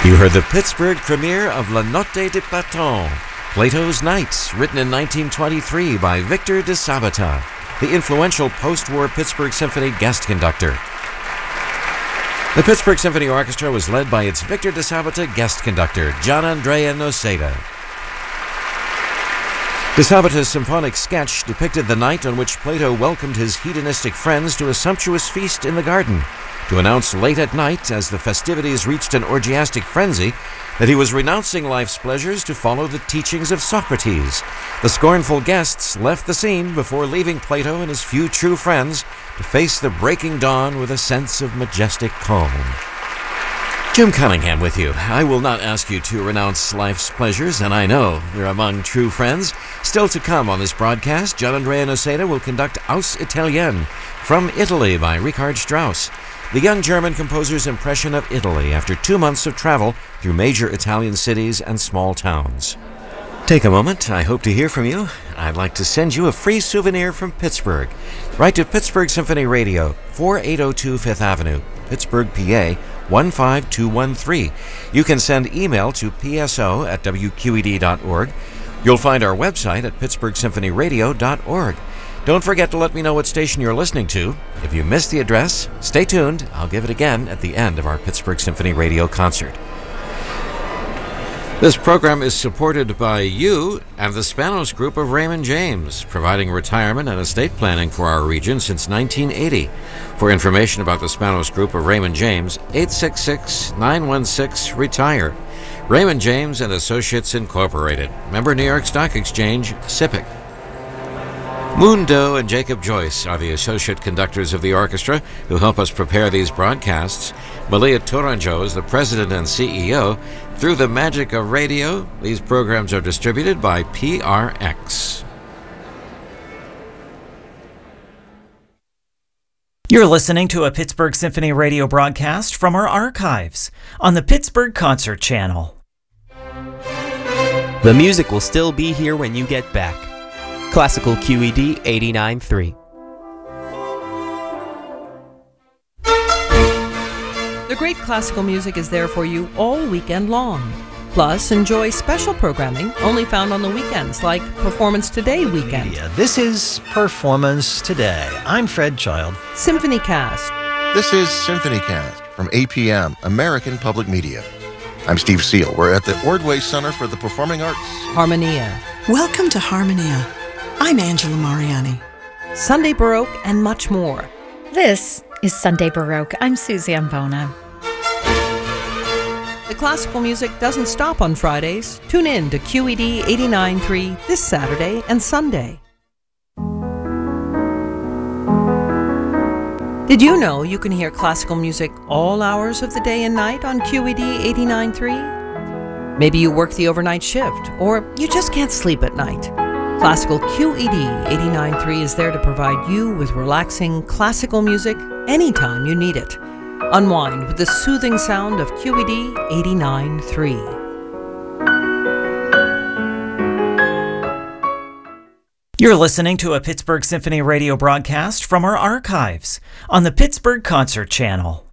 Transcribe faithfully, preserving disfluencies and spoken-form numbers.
You heard the Pittsburgh premiere of La Notte di Platon, Plato's Nights, written in nineteen twenty-three by Victor de Sabata, the influential post-war Pittsburgh Symphony guest conductor. The Pittsburgh Symphony Orchestra was led by its Victor de Sabata guest conductor, Gianandrea Noseda. De Sabata's symphonic sketch depicted the night on which Plato welcomed his hedonistic friends to a sumptuous feast in the garden, to announce late at night, as the festivities reached an orgiastic frenzy, that he was renouncing life's pleasures to follow the teachings of Socrates. The scornful guests left the scene before leaving Plato and his few true friends to face the breaking dawn with a sense of majestic calm. Jim Cunningham with you. I will not ask you to renounce life's pleasures, and I know we're among true friends. Still to come on this broadcast, Gianandrea Noseda will conduct Aus Italien from Italy by Richard Strauss, the young German composer's impression of Italy after two months of travel through major Italian cities and small towns. Take a moment. I hope to hear from you. I'd like to send you a free souvenir from Pittsburgh. Write to Pittsburgh Symphony Radio, forty-eight oh two Fifth Avenue, Pittsburgh, P A, one five two one three. You can send email to p s o at w q e d dot org. You'll find our website at pittsburgh symphony radio dot org. Don't forget to let me know what station you're listening to. If you missed the address, stay tuned. I'll give it again at the end of our Pittsburgh Symphony Radio concert. This program is supported by you and the Spanos Group of Raymond James, providing retirement and estate planning for our region since nineteen eighty. For information about the Spanos Group of Raymond James, eight six six, nine one six, RETIRE. Raymond James and Associates Incorporated. Member New York Stock Exchange, S I P C. Moon Doe and Jacob Joyce are the associate conductors of the orchestra who help us prepare these broadcasts. Malia Tourangeau is the president and C E O. Through the magic of radio, these programs are distributed by P R X. You're listening to a Pittsburgh Symphony Radio broadcast from our archives on the Pittsburgh Concert Channel. The music will still be here when you get back. Classical Q E D eighty-nine point three. The great classical music is there for you all weekend long. Plus, enjoy special programming only found on the weekends, like Performance Today weekend. Yeah, this is Performance Today. I'm Fred Child. Symphony Cast. This is Symphony Cast from A P M, American Public Media. I'm Steve Seal. We're at the Ordway Center for the Performing Arts. Harmonia. Welcome to Harmonia. I'm Angela Mariani. Sunday Baroque and much more. This is Sunday Baroque. I'm Susie Ambona. The classical music doesn't stop on Fridays. Tune in to Q E D eighty-nine point three this Saturday and Sunday. Did you know you can hear classical music all hours of the day and night on Q E D eighty-nine point three? Maybe you work the overnight shift, or you just can't sleep at night. Classical Q E D eighty-nine point three is there to provide you with relaxing classical music anytime you need it. Unwind with the soothing sound of Q E D eighty-nine point three. You're listening to a Pittsburgh Symphony Radio broadcast from our archives on the Pittsburgh Concert Channel.